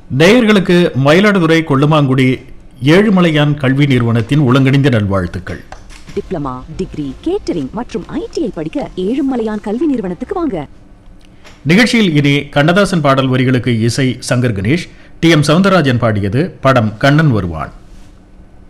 நேயர்களுக்கு மயிலாடுதுறை கொள்ளுமாங்குடி ஏழுமலையான் கல்வி நிறுவனத்தின் உலங்கணிந்த நல்வாழ்த்துக்கள். டிப்ளமா, டிகிரி, கேட்டரிங் மற்றும் ஐடிஐ படிக்க ஏழுமலையான் கல்வி நிறுவனத்துக்கு வாங்க. நிகழ்ச்சியில் இனி கண்ணதாசன் பாடல் வரிகளுக்கு இசை சங்கர் கணேஷ், டி.எம். சவுந்தரராஜன் பாடியது. படம் கண்ணன் வருவான்.